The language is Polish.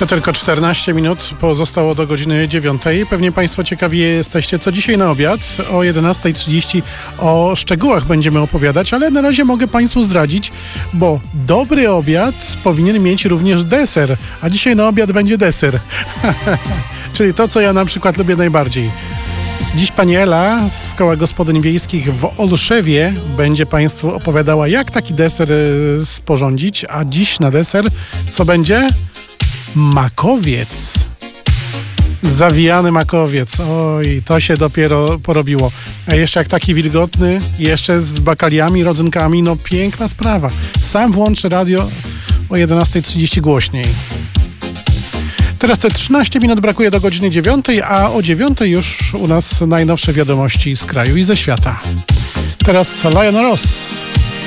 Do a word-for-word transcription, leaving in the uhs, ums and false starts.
To tylko czternaście minut pozostało do godziny dziewiątej. Pewnie Państwo ciekawi jesteście, co dzisiaj na obiad. O jedenasta trzydzieści o szczegółach będziemy opowiadać, ale na razie mogę Państwu zdradzić, bo dobry obiad powinien mieć również deser, a dzisiaj na obiad będzie deser. Czyli to, co ja na przykład lubię najbardziej. Dziś pani Ela z Koła Gospodyń Wiejskich w Olszewie będzie Państwu opowiadała, jak taki deser sporządzić, a dziś na deser co będzie? Makowiec. Zawijany makowiec. Oj, to się dopiero porobiło. A jeszcze jak taki wilgotny, jeszcze z bakaliami, rodzynkami, no piękna sprawa. Sam włączę radio o jedenasta trzydzieści głośniej. Teraz te trzynaście minut brakuje do godziny dziewiątej, a o dziewiątej już u nas najnowsze wiadomości z kraju i ze świata. Teraz Lionel Ross.